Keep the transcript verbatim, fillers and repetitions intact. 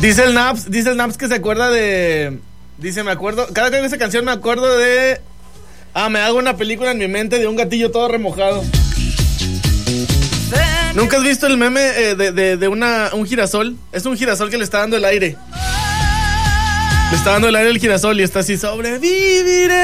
Dice el Naps, dice el Naps que se acuerda de... Dice, me acuerdo... Cada que oigo esa canción me acuerdo de... Ah, me hago una película en mi mente de un gatillo todo remojado. ¿Nunca has visto el meme eh, de, de, de una, un girasol? Es un girasol que le está dando el aire. Le está dando el aire al girasol y está así, sobreviviré.